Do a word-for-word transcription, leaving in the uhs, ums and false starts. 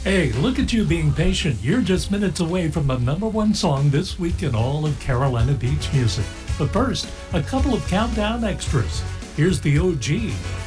Hey, look at you being patient. You're just minutes away from the number one song this week in all of Carolina Beach music. But first, a couple of countdown extras. Here's the O G,